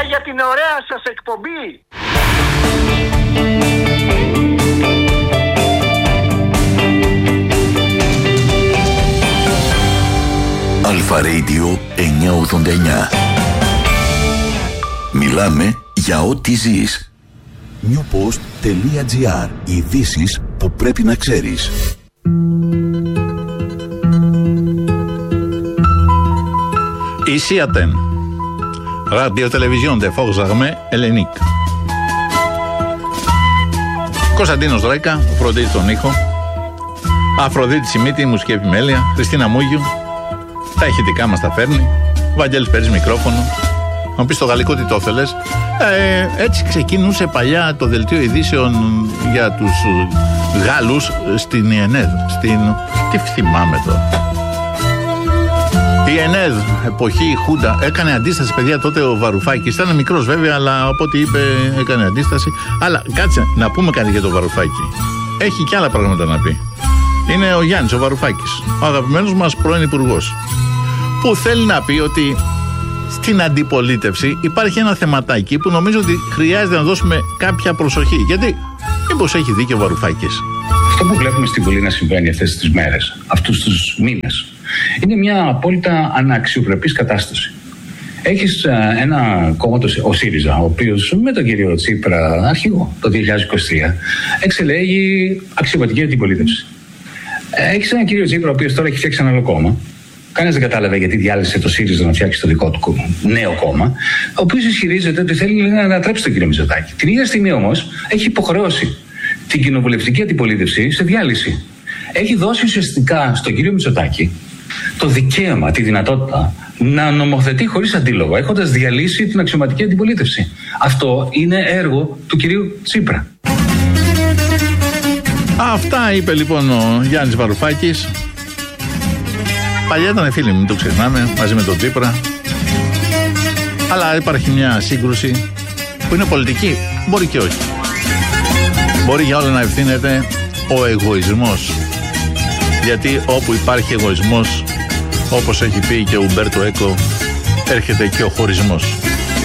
για την ωραία σας εκπομπή. Αλφα Radio 989. Μιλάμε για ό,τι ζεις. newpost.gr. Ειδήσεις που πρέπει να ξέρεις. Ici Athènes. Radio-Télévision de Forces Armées Helleniques. Κωνσταντίνος Δρέκα, φροντίζει τον ήχο. Αφροδίτη Σιμίτη, μουσική επιμέλεια. Χριστίνα Μούγιου, τα ηχητικά μας τα φέρνει. Βαγγέλης παίζει μικρόφωνο. Να πεις στο γαλλικό τι το ήθελες. Έτσι ξεκίνησε παλιά το δελτίο ειδήσεων για τους Γάλλους στην ΕΝΕΔ. Τι θυμάμαι τώρα. Η ΕΝΕΔ, εποχή Χούντα, έκανε αντίσταση, παιδιά, τότε ο Βαρουφάκης. Ήταν μικρός βέβαια, αλλά από ό,τι είπε έκανε αντίσταση. Αλλά κάτσε να πούμε κάτι για τον Βαρουφάκη. Έχει και άλλα πράγματα να πει. Είναι ο Γιάννης ο Βαρουφάκης, ο αγαπημένος μας πρώην υπουργός, που θέλει να πει ότι στην αντιπολίτευση υπάρχει ένα θεματάκι που νομίζω ότι χρειάζεται να δώσουμε κάποια προσοχή. Γιατί μήπως έχει δίκιο ο Βαρουφάκης. Αυτό που βλέπουμε στην Βουλή να συμβαίνει αυτές τις μέρες, αυτούς τους μήνες, είναι μια απόλυτα αναξιοπρεπής κατάσταση. Έχεις ένα κόμμα, ο ΣΥΡΙΖΑ, ο οποίος με τον κύριο Τσίπρα αρχηγό το 2023 εξελέγει αξιωματική αντιπολίτευση. Έχεις έναν κύριο Τσίπρα, ο οποίος τώρα έχει φτιάξει ένα άλλο κόμμα. Κανείς δεν κατάλαβε γιατί διάλυσε το ΣΥΡΙΖΑ να φτιάξει το δικό του νέο κόμμα, ο οποίος ισχυρίζεται ότι θέλει να ανατρέψει τον κύριο Μητσοτάκη. Την ίδια στιγμή όμως έχει υποχρεώσει την κοινοβουλευτική αντιπολίτευση σε διάλυση. Έχει δώσει ουσιαστικά στον κύριο Μητσοτάκη το δικαίωμα, τη δυνατότητα να νομοθετεί χωρίς αντίλογο, έχοντας διαλύσει την αξιωματική αντιπολίτευση. Αυτό είναι έργο του κυρίου Τσίπρα. Αυτά είπε λοιπόν ο Γιάννης Βαρουφάκης. Παλιά ήταν φίλοι, μην το ξεχνάμε, μαζί με τον Τσίπρα. Αλλά υπάρχει μια σύγκρουση που είναι πολιτική, μπορεί και όχι. Μπορεί για όλα να ευθύνεται ο εγωισμός. Γιατί όπου υπάρχει εγωισμός, όπως έχει πει και ο Ουμπέρτο Έκο, έρχεται και ο χωρισμός.